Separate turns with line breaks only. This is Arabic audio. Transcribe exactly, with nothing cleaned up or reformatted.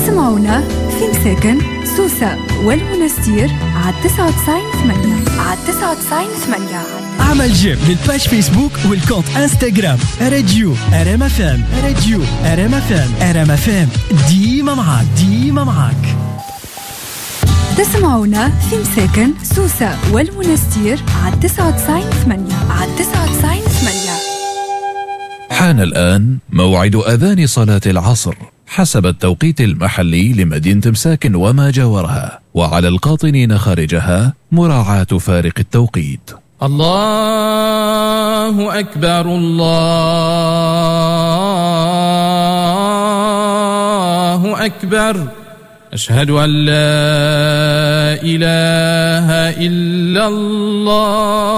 تسمعونا في مساكن سوسة والمنستير على تسعة وتسعين ثمانية على تسعة وتسعين ثمانية.
اعمل جيم للباج فيسبوك والكونت انستغرام راديو ار ام اف ام. راديو ار ام اف ام. ار ام اف ام ديما معاك ديما معاك.
تسمعونا في مساكن سوسة والمنستير على تسعة وتسعين ثمانية على تسعة وتسعين ثمانية.
حان الآن موعد أذان صلاة العصر حسب التوقيت المحلي لمدينة مساكن وما جاورها، وعلى القاطنين خارجها مراعاة فارق التوقيت.
الله أكبر الله أكبر أشهد أن لا إله إلا الله